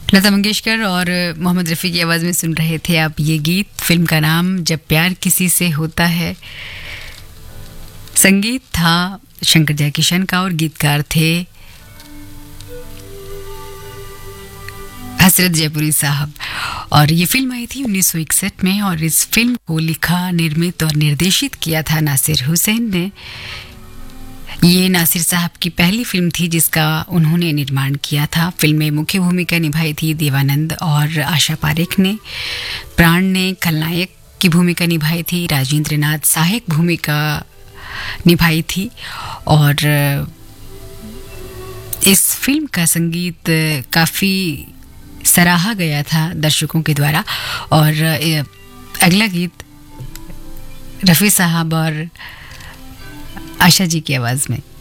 लता मंगेशकर और मोहम्मद रफ़ी की आवाज़ में सुन रहे थे आप ये गीत। फिल्म का नाम जब प्यार किसी से होता है। संगीत था शंकर जयकिशन का और गीतकार थे हसरत जयपुरी साहब। और ये फिल्म आई थी 1961 में और इस फिल्म को लिखा, निर्मित और निर्देशित किया था नासिर हुसैन ने। ये नासिर साहब की पहली फिल्म थी जिसका उन्होंने निर्माण किया था। फिल्म में मुख्य भूमिका निभाई थी देवानंद और आशा पारेख ने। प्राण ने खलनायक की भूमिका निभाई थी। राजेंद्र नाथ सहायक भूमिका निभाई थी। और इस फिल्म का संगीत काफ़ी सराहा गया था दर्शकों के द्वारा। और अगला गीत रफ़ी साहब और आशा जी की आवाज़ में।